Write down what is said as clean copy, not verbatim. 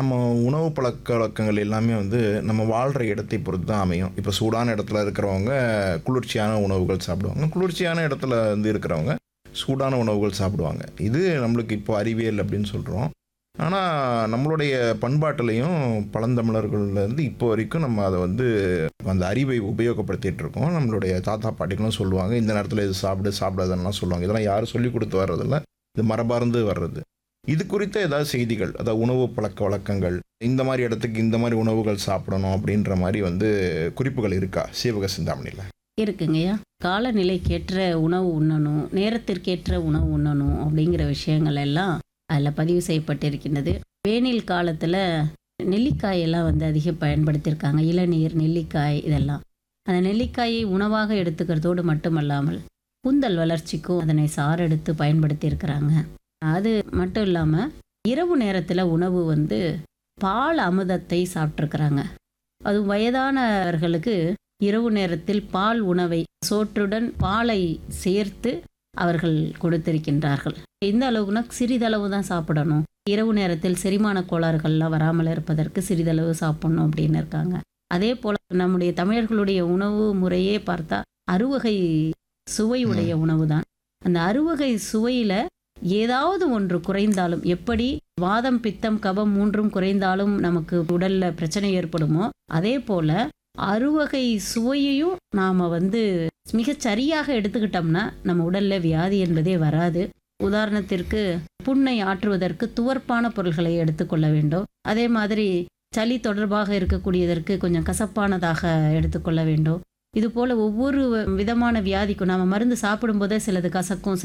நம்ம உணவு பழக்கவழக்கங்கள் எல்லாமே வந்து நம்ம வாழ்கிற இடத்தை பொறுத்து தான் அமையும். இப்போ சூடான இடத்துல இருக்கிறவங்க குளிர்ச்சியான உணவுகள் சாப்பிடுவாங்க. குளிர்ச்சியான இடத்துல வந்து இருக்கிறவங்க சூடான உணவுகள் சாப்பிடுவாங்க. இது நம்மளுக்கு இப்போ அறிவியல் அப்படின்னு சொல்கிறோம். ஆனால் நம்மளுடைய பண்பாட்டிலையும் பழந்தமிழர்கள்லேருந்து இப்போ வரைக்கும் நம்ம அதை வந்து அந்த அறிவை உபயோகப்படுத்திகிட்டு இருக்கோம். நம்மளுடைய தாத்தா பாட்டிகளும் சொல்லுவாங்க, இந்த நேரத்தில் இது சாப்பிடாதெல்லாம் சொல்லுவாங்க. இதெல்லாம் யாரும் சொல்லி கொடுத்து வர்றதில்ல, இது மரபார்ந்து வர்றது. இது குறித்த ஏதாவது செய்திகள், அதாவது உணவு பழக்க வழக்கங்கள், இந்த மாதிரி இடத்துக்கு இந்த மாதிரி உணவுகள் சாப்பிடணும் அப்படின்ற மாதிரி வந்து குறிப்புகள் இருக்கா சீவக சிந்தாமணியில்? இருக்குங்கய்யா. காலநிலைக்கேற்ற உணவு உண்ணணும், நேரத்திற்கேற்ற உணவு உண்ணணும் அப்படிங்கிற விஷயங்கள் எல்லாம் அதில் பதிவு செய்யப்பட்டிருக்கின்றது. வேனில் காலத்தில் நெல்லிக்காயெல்லாம் வந்து அதிகம் பயன்படுத்தியிருக்காங்க. இளநீர், நெல்லிக்காய் இதெல்லாம். அந்த நெல்லிக்காயை உணவாக எடுத்துக்கிறதோடு மட்டுமல்லாமல் கூந்தல் வளர்ச்சிக்கும் அதனை சாறு எடுத்து பயன்படுத்தியிருக்கிறாங்க. அது மட்டும் இல்லாமல் இரவு நேரத்தில் உணவு வந்து பால் அமுதத்தை சாப்பிட்ருக்குறாங்க. அதுவும் வயதானவர்களுக்கு இரவு நேரத்தில் பால் உணவை சோற்றுடன் பாலை சேர்த்து அவர்கள் கொடுத்திருக்கின்றார்கள். எந்த அளவுக்குனா சிறிதளவு தான் சாப்பிடணும், இரவு நேரத்தில் செரிமான கோளாறுகள்லாம் வராமல் இருப்பதற்கு சிறிதளவு சாப்பிடணும் அப்படின்னு இருக்காங்க. அதே போல் நம்முடைய தமிழர்களுடைய உணவு முறையே பார்த்தா அறுவகை சுவையுடைய உணவு தான். அந்த அறுவகை சுவையில் ஏதாவது ஒன்று குறைந்தாலும், எப்படி வாதம் பித்தம் கபம் மூன்றும் குறைந்தாலும் நமக்கு உடல்ல பிரச்சனை ஏற்படுமோ, அதே போல அறுவகை சுவையையும் நாம வந்து மிகச் சரியாக எடுத்துக்கிட்டோம்னா நம்ம உடல்ல வியாதி என்பதே வராது. உதாரணத்திற்கு புண்ணை ஆற்றுவதற்கு துவர்ப்பான பொருள்களை எடுத்துக்கொள்ள வேண்டும். அதே மாதிரி சளி தொடர்பாக இருக்கக்கூடியதற்கு கொஞ்சம் கசப்பானதாக எடுத்துக்கொள்ள வேண்டும். இது போல ஒவ்வொரு விதமான வியாதிக்கும் நாம மருந்து சாப்பிடும் போதே சிலது கசக்கும்,